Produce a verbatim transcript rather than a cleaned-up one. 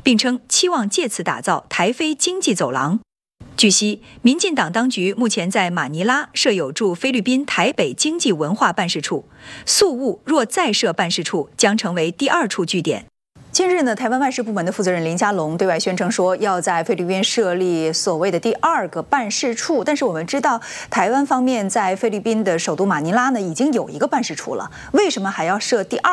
并称期望借此打造台菲经济走廊。据悉，民进党当局目前在马尼拉设有驻菲律宾台北经济文化办事处，宿务若再设办事处，将成为第二处据点。近日呢，台湾外事部门的负责人林佳龙对外宣称说，要在菲律宾设立所谓的第二个办事处。但是我们知道，台湾方面在菲律宾的首都马尼拉呢，已经有一个办事处了，为什么还要设第二